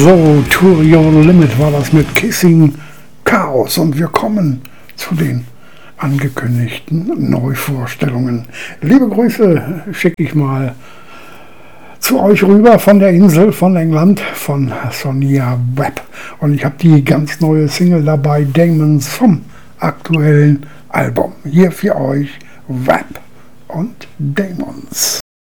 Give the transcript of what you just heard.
So, To Your Limit war das mit Kissing Chaos und wir kommen zu den angekündigten Neuvorstellungen. Liebe Grüße schicke ich mal zu euch rüber von der Insel, von England, von Sonia Webb. Und ich habe die ganz neue Single dabei, Demons, vom aktuellen Album. Hier für euch Webb und Demons.